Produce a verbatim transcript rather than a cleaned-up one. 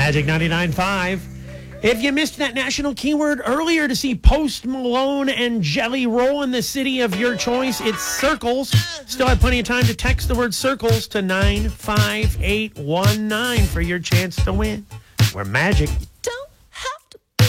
Magic ninety-nine point five. If you missed that national keyword earlier to see Post Malone and Jelly Roll in the city of your choice, it's Circles. Still have plenty of time to text the word Circles to nine five eight one nine for your chance to win. We're Magic